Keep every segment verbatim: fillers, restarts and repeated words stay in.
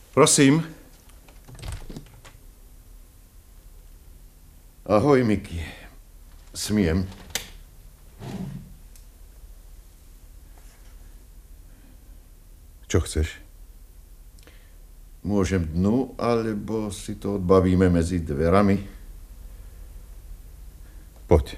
Prosím. Ahoj, Miky. Smiem? Čo chceš? Môžem dnu, alebo si to odbavíme medzi dverami? Poď.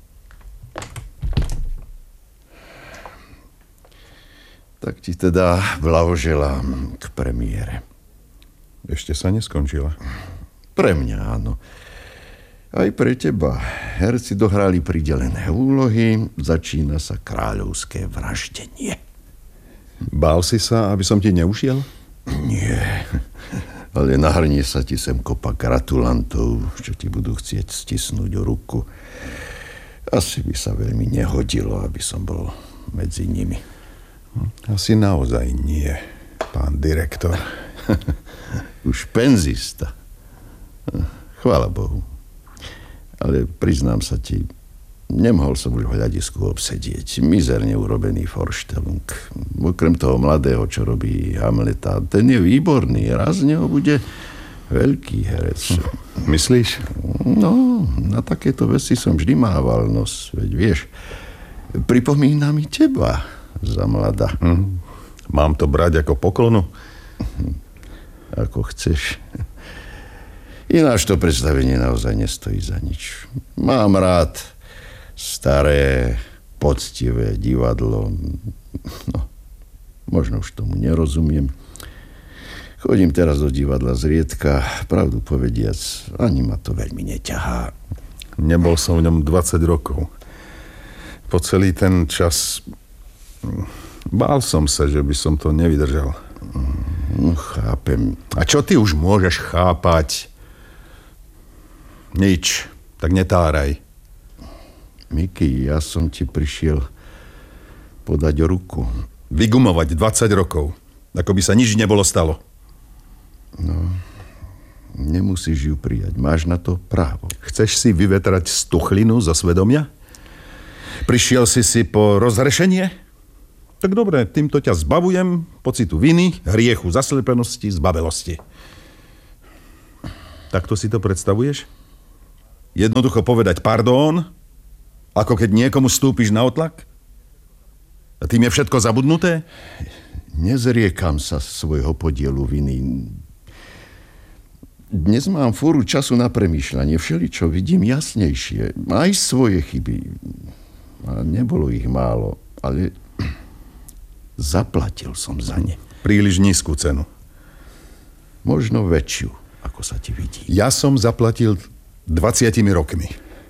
Tak ti teda blahoželám k premiére. Ešte sa neskončila. Pre mňa áno. Aj pre teba. Herci dohrali pridelené úlohy, začína sa kráľovské vraždenie. Bál si sa, aby som ti neušiel? Nie, ale nahrnie sa ti sem kopa gratulantov, čo ti budú chcieť stisnúť ruku. Asi by sa veľmi nehodilo, aby som bol medzi nimi. Asi naozaj nie, pán direktor. Už penzista. Chvála Bohu. Ale priznám sa ti, nemohol som už v hľadisku obsedieť. Mizerne urobený forštelung. Okrem toho mladého, čo robí Hamleta, ten je výborný. Raz z neho bude veľký herec. Myslíš? No, na takéto veci som vždy mával nos. Veď vieš, pripomína mi teba za mladá. Hm. Mám to brať ako poklonu? Ako chceš. Ináč to predstavenie naozaj nestojí za nič. Mám rád staré, poctivé divadlo. No, možno už tomu nerozumiem. Chodím teraz do divadla zriedka, pravdu povediac, ani ma to veľmi neťahá. Nebol som v ňom dvadsať rokov. Po celý ten čas bál som sa, že by som to nevydržal. No, chápem. A čo ty už môžeš chápať? Nič, tak netáraj. Miky, ja som ti prišiel podať ruku. Vygumovať dvadsať rokov, ako by sa nič nebolo stalo. No, nemusíš ju prijať, máš na to právo. Chceš si vyvetrať stuchlinu zo svedomia? Prišiel si si po rozhrešenie? Tak dobre, týmto ťa zbavujem pocitu viny, hriechu, zaslepenosti, zbavelosti. Takto si to predstavuješ? Jednoducho povedať pardon, ako keď niekomu stúpiš na otlak? A tým je všetko zabudnuté? Nezriekam sa svojho podielu viny. Dnes mám fúru času na premýšľanie. Všeličo vidím jasnejšie. Aj svoje chyby. A nebolo ich málo, ale zaplatil som za ne. Príliš nízku cenu. Možno väčšiu, ako sa ti vidí. Ja som zaplatil dvadsiatimi rokmi.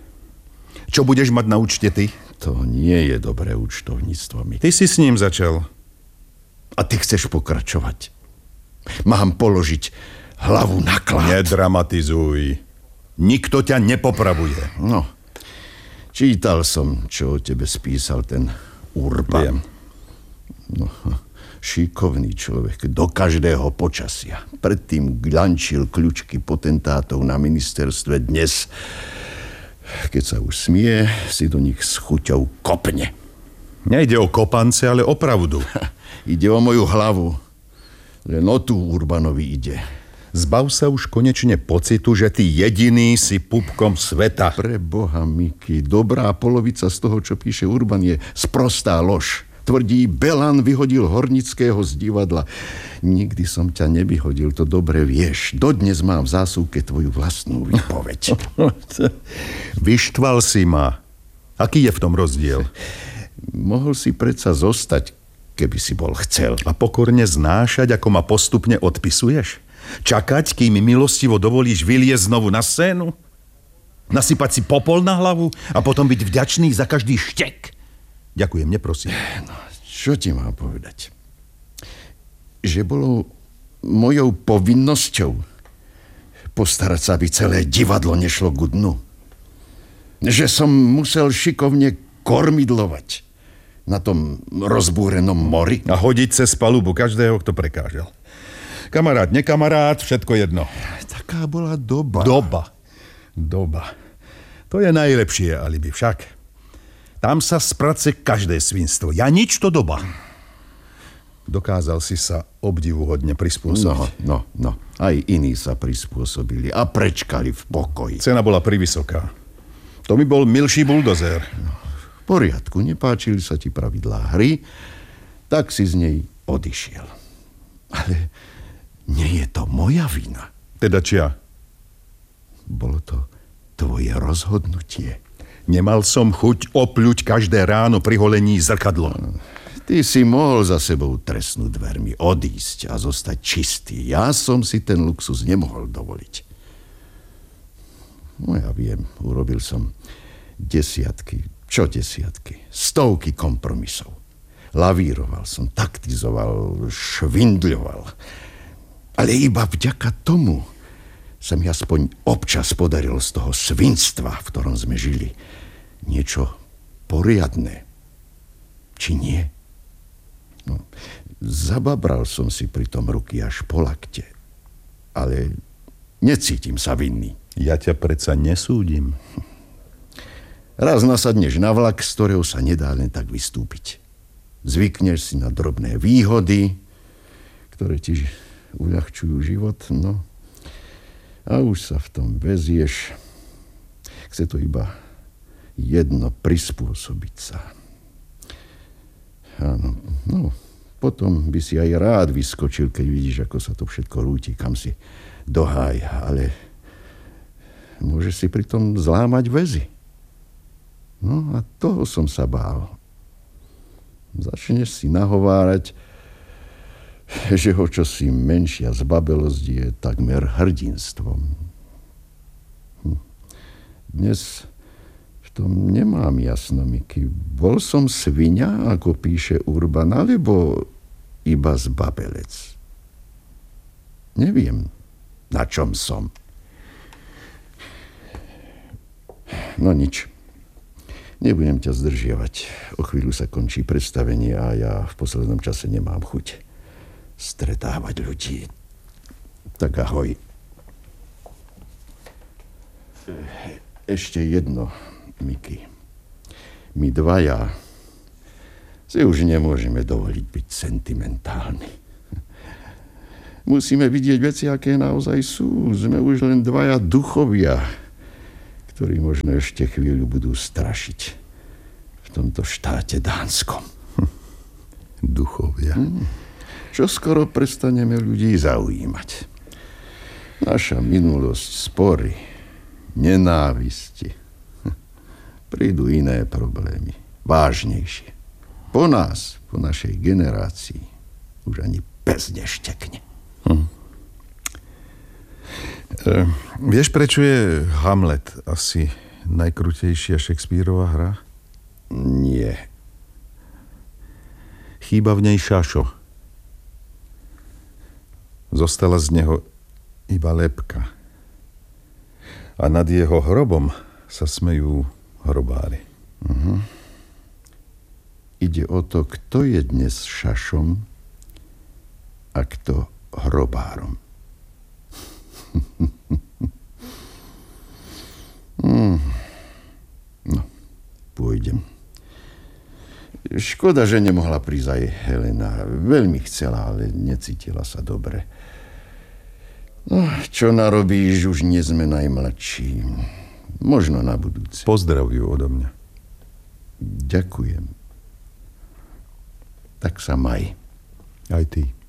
Čo budeš mať na účte ty? To nie je dobré účtovníctvo, Miky. Ty si s ním začal. A ty chceš pokračovať. Mám položiť hlavu na klad. Nedramatizuj. Nikto ťa nepopravuje. No, čítal som, čo o tebe spísal ten Urban. Viem. No, šikovný človek do každého počasia. Predtým glančil kľučky potentátov na ministerstve. Dnes, keď sa už smie, si do nich s chuťou kopne. Nejde o kopance, ale o pravdu. Ide o moju hlavu. Len o tú Urbanovi ide. Zbav sa už konečne pocitu, že ty jediný si pupkom sveta. Pre Boha, Miky, dobrá polovica z toho, čo píše Urban, je sprostá lož. Tvrdí, Belan vyhodil Hornického z divadla. Nikdy som ťa nevyhodil, to dobre vieš. Dodnes mám v zásuvke tvoju vlastnú výpoveď. Vyštval si ma. Aký je v tom rozdiel? Mohol si predsa zostať, keby si bol chcel. A pokorne znášať, ako ma postupne odpisuješ? Čakať, kým mi milostivo dovolíš vyliezť znovu na scénu? Nasypať si popol na hlavu a potom byť vďačný za každý štek? Ďakujem, neprosím. No, čo ti mám povedať? Že bolo mojou povinnosťou postarať sa, aby celé divadlo nešlo ku dnu. Že som musel šikovne kormidlovať na tom rozbúrenom mori. A hodiť cez palubu každého, kto prekážel. Kamarát, nekamarát, všetko jedno. Taká bola doba. Doba. Doba. To je najlepšie alibi však. Tam sa sprace každé svinstvo. Ja nič, to doba. Dokázal si sa obdivuhodne prispôsobiť. No, no, no. Aj iní sa prispôsobili a prečkali v pokoji. Cena bola privysoká. To mi bol milší buldozer. No, v poriadku, nepáčili sa ti pravidlá hry, tak si z nej odišiel. Ale nie je to moja vina. Teda čia? Bolo to tvoje rozhodnutie. Nemal som chuť opľuť každé ráno pri holení zrkadlo. Ty si mohol za sebou trestnúť dvermi, odísť a zostať čistý. Ja som si ten luxus nemohol dovoliť. No ja viem, urobil som desiatky, čo desiatky, stovky kompromisov. Lavíroval som, taktizoval, švindľoval. Ale iba vďaka tomu sa mi aspoň občas podarilo z toho svinstva, v ktorom sme žili, niečo poriadne. Či nie? No, zababral som si pri tom ruky až po lakte. Ale necítim sa vinný. Ja ťa predsa nesúdim. Raz nasadneš na vlak, z ktorého sa nedá len tak vystúpiť. Zvykneš si na drobné výhody, ktoré ti uľahčujú život, no a už sa v tom vezieš. Chce to iba jedno, prispôsobiť sa. Áno, no, potom by si aj rád vyskočil, keď vidíš, ako sa to všetko rúti, kam si dohája, ale môžeš si pritom zlámať väzy. No a toho som sa bál. Začneš si nahovárať, že ho čosi menšia zbabelosť je takmer hrdinstvom. Hm. Dnes v tom nemám jasno, Miky. Bol som sviňa, ako píše Urban, alebo iba zbabelec? Neviem, na čom som. No nič. Nebudem ťa zdržiavať. O chvíľu sa končí predstavenie a ja v poslednom čase nemám chuť stretávať ľudí. Tak ahoj. Ešte jedno, Miky. My dvaja si už nemôžeme dovoliť byť sentimentálni. Musíme vidieť veci, aké naozaj sú. Sme už len dvaja duchovia, ktorí možno ešte chvíľu budú strašiť v tomto štáte dánskom. Duchovia. Hmm. Čo skoro prestaneme ľudí zaujímať. Naša minulosť, spory, nenávisti. Prídu iné problémy, vážnejšie. Po nás, po našej generácii, už ani pes neštekne. Hm. E, vieš, prečo je Hamlet asi najkrutejšia Shakespearová hra? Nie. Chýba v nej šašo. Zostala z neho iba lebka. A nad jeho hrobom sa smejú hrobári. Uh-huh. Ide o to, kto je dnes šašom a kto hrobárom. mm. No, pôjdem. Škoda, že nemohla prísť aj Helena. Veľmi chcela, ale necítila sa dobre. No, čo narobíš, už nie sme najmladší. Možno na budúce. Pozdrav ju odo mňa. Ďakujem. Tak sa maj. Aj ty.